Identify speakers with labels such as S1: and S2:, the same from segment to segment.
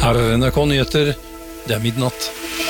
S1: Her NRK Nyheter, det midnatt.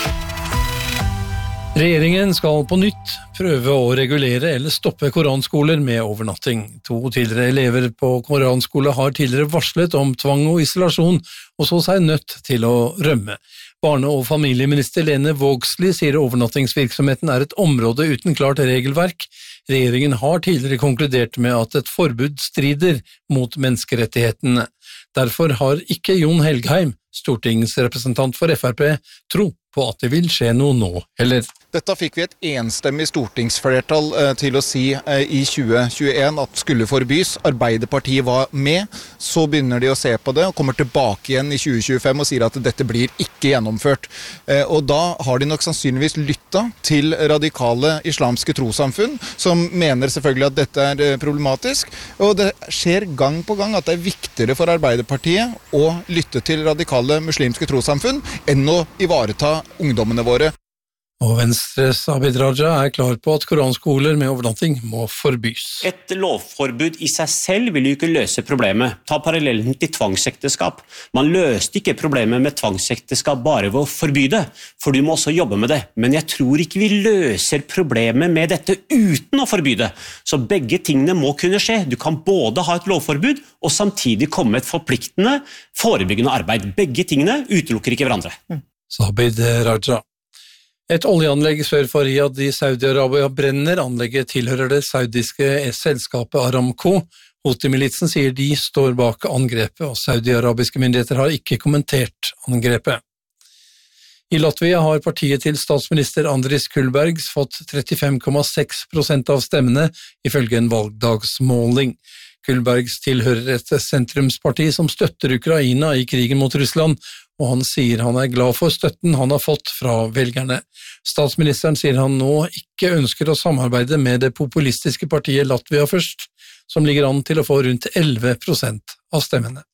S1: Regjeringen skal på nytt prøve å regulere eller stoppe koranskoler med overnatting. 2 tidligere elever på koranskole har tidligere varslet om tvang og isolasjon, og så seg nødt til å rømme. Barne- og familieminister Lene Vågslid sier overnattingsvirksomheten er et område uten klart regelverk. Regjeringen har tidligere konkludert med at et forbud strider mot menneskerettighetene. Derfor har ikke Jon Helgheim, stortingsrepresentant for FrP, tro på at det vil skje noe nå heller.
S2: Dette fikk vi et enstemmig stortingsflertall til å si i 2021 at skulle forbys. Arbeiderpartiet var med, så begynner de å se på det og kommer tilbake igjen i 2025 og sier at dette blir ikke gjennomført. Og da har de nok sannsynligvis lyttet til radikale islamske trossamfunn, som mener selvfølgelig at dette er problematisk. Og det skjer gang på gang at det er viktigere for Arbeiderpartiet å lytte til radikale muslimske trossamfunn enn å ivareta ungdommene våre.
S1: Og Venstres Abid Raja er klar på at koranskoler med overnatting må forbys.
S3: Et lovforbud i seg selv vil jo ikke løse problemet. Ta parallellen til tvangsekteskap. Man løste ikke problemet med tvangsekteskap bare ved å forby det, for du må også jobbe med det. Men jeg tror ikke vi løser problemet med dette uten å forby det. Så begge tingene må kunne skje. Du kan både ha et lovforbud og samtidig komme med et forpliktende, forebyggende arbeid. Begge tingene utelukker ikke hverandre.
S1: Så Abid Raja. Et oljeanlegg sør for Riyadh i Saudi-Arabia brenner. Anlegget tilhører det saudiske selskapet Aramco. Houthi-militsen sier de står bak angrepet, og saudi-arabiske myndigheter har ikke kommentert angrepet. I Latvia har partiet til statsminister Andris Kulbergs fått 35,6% av stemmene, ifølge en valgdagsmåling. Kulbergs tilhører et sentrumsparti som støtter Ukraina i krigen mot Russland, og han sier han er glad for støtten han har fått fra velgerne. Statsministeren sier han nå ikke ønsker å samarbeide med det populistiske partiet Latvia først, som ligger an til å få rundt 11% av stemmene.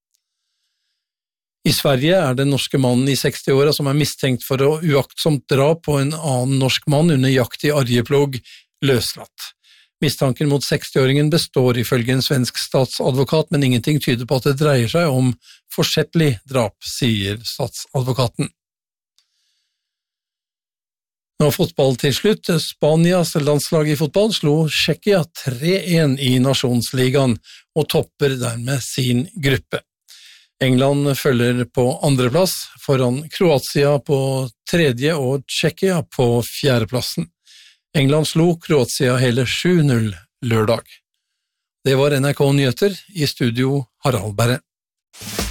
S1: I Sverige er den norske mannen i 60-åra som er mistenkt for å uaktsomt drap på en annen norsk mann under jakt i Arjeplog, løslatt. Mistanken mot 60-åringen består ifølge en svensk statsadvokat, men ingenting tyder på at det dreier seg om forsettlig drap, sier statsadvokaten. Nå fotball til slutt. Spanias landslag i fotball slo Tsjekkia 3-1 i Nasjonsligaen og topper dermed sin gruppe. England følger på andreplass, foran Kroatia på 3. og Tsjekkia på 4. plassen. England slo Kroatia hele 7-0 lørdag. Det var NRK Nyheter, i studio Harald Berre.